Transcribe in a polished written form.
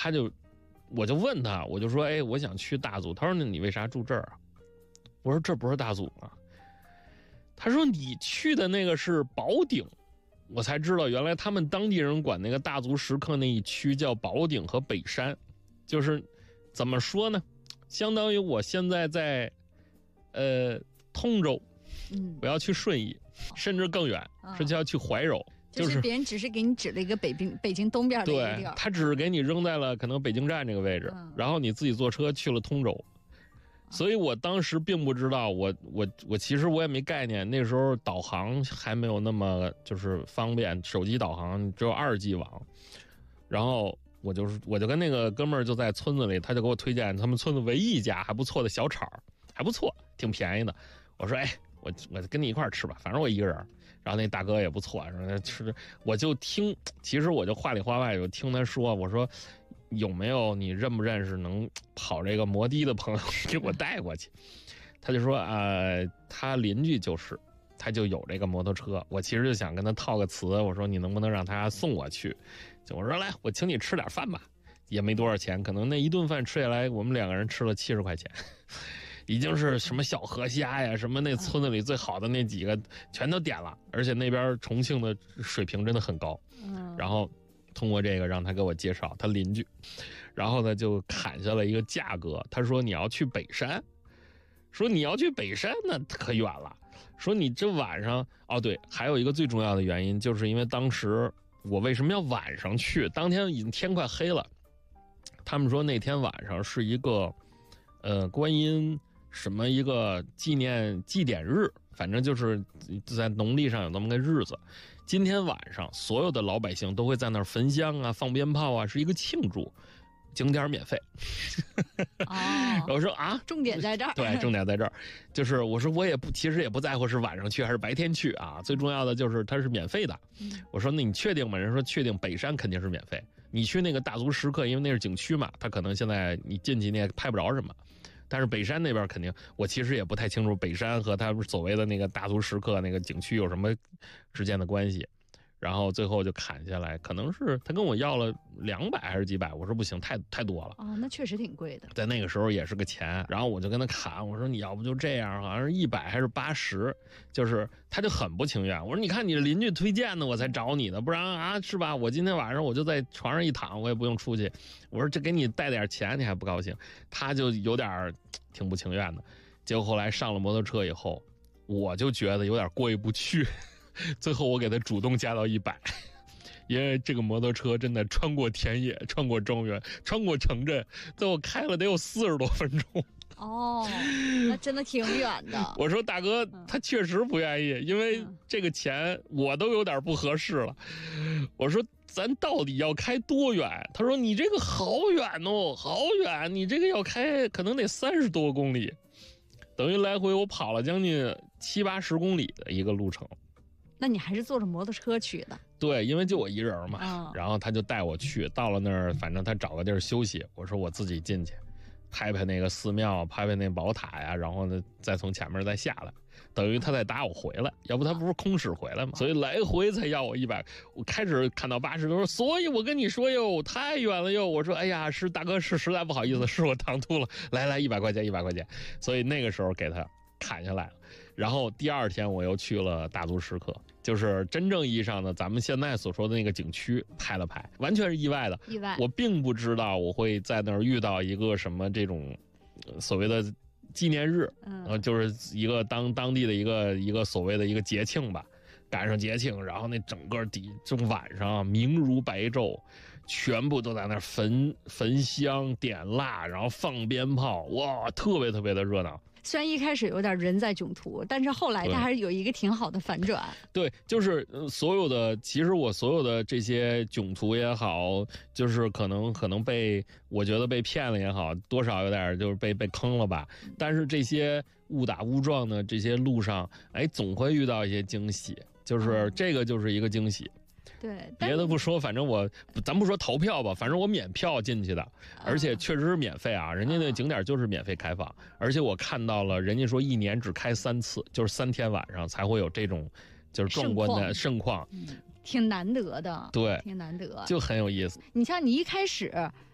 我就问他，我就说，哎，我想去大足。他说，那你为啥住这儿啊？我说这不是大足吗？他说你去的那个是宝鼎。我才知道原来他们当地人管那个大足石刻那一区叫宝鼎和北山，就是怎么说呢，相当于我现在在通州，我要去顺义，甚至更远，是要去怀柔。 就是别人只是给你指了一个北京东边的一个地儿， 对，他只是给你扔在了可能北京站这个位置，然后你自己坐车去了通州。所以我当时并不知道，我其实我也没概念，那时候导航还没有那么就是方便，手机导航只有2G 网。然后我就跟那个哥们儿就在村子里，他就给我推荐他们村子唯一一家还不错的小炒，还不错，挺便宜的。我说，哎，我跟你一块儿吃吧，反正我一个人。然后那大哥也不错，说吃，我就听，其实我就话里话外就听他说，我说有没有你认不认识能跑这个摩的的朋友给我带过去？他就说他邻居他就有这个摩托车。我其实就想跟他套个词，我说你能不能让他送我去？就我说来，我请你吃点饭吧，也没多少钱，可能那一顿饭吃下来，我们2个人吃了70块钱。已经是什么小河虾呀，什么那村子里最好的那几个全都点了，而且那边重庆的水平真的很高。然后通过这个让他给我介绍他邻居，然后呢就砍下了一个价格。他说你要去北山，那可远了。说你这晚上对，还有一个最重要的原因，就是因为当时我为什么要晚上去？当天已经天快黑了，他们说那天晚上是一个观音什么一个祭典日，反正就是在农历上有那么个日子。今天晚上所有的老百姓都会在那儿焚香啊，放鞭炮啊，是一个庆祝，景点免费。我说重点在这儿。 对，重点在这儿，就是我说我其实也不在乎是晚上去还是白天去啊，最重要的就是它是免费的。我说那你确定吗？人说确定，北山肯定是免费。你去那个大足石刻，因为那是景区嘛，他可能现在你进去你也拍不着什么。但是北山那边肯定，我其实也不太清楚北山和他所谓的那个大足石刻那个景区有什么之间的关系。然后最后就砍下来，可能是他跟我要了200还是几百，我说不行，太多了。 那确实挺贵的， 在那个时候也是个钱。然后我就跟他砍，我说你要不就这样，好像是100还是80，就是他就很不情愿。我说你看你的邻居推荐的，我才找你的，不然是吧？我今天晚上我就在床上一躺，我也不用出去。我说这给你带点钱，你还不高兴？他就有点挺不情愿的。结果后来上了摩托车以后，我就觉得有点过意不去。最后我给他主动加到100，因为这个摩托车真的穿过田野，穿过庄园，穿过城镇，最后开了得有40多分钟。 那真的挺远的。 我说大哥，他确实不愿意，因为这个钱我都有点不合适了。我说咱到底要开多远？他说你这个好远哦，好远，你这个要开可能得30多公里，等于来回我跑了将近70-80公里的一个路程。 那你还是坐着摩托车去的？ 对，因为就我一人嘛。然后他就带我去，到了那儿，反正他找个地儿休息。我说我自己进去，拍拍那个寺庙，拍拍那宝塔呀，然后呢再从前面再下来，等于他再打我回来，要不他不是空使回来吗？所以来回才要我100。我开始看到80都说，所以我跟你说哟，太远了哟。我说哎呀，是大哥，是实在不好意思，是我唐突了，来100块钱，100块钱。所以那个时候给他砍下来了。然后第2天我又去了大足石刻，就是真正意义上的咱们现在所说的那个景区拍了拍，完全是意外的。我并不知道我会在那儿遇到一个什么这种所谓的纪念日，就是一个当地的一个所谓的一个节庆吧。赶上节庆，然后那整个这晚上明如白昼，全部都在那焚香点蜡，然后放鞭炮，哇，特别特别的热闹。 虽然一开始有点人在囧途，但是后来它还是有一个挺好的反转。 对，就是所有的，其实我所有的这些囧途也好，就是可能我觉得被骗了也好，多少有点就是被坑了吧。但是这些误打误撞的这些路上，总会遇到一些惊喜，就是这个就是一个惊喜。 对， 别的不说，反正咱不说投票吧，反正我免票进去的，而且确实是免费啊，人家那景点就是免费开放，而且我看到了，人家说1年只开3次，就是3天晚上才会有这种就是壮观的盛况， 挺难得的， 对， 挺难得， 就很有意思。 你像你一开始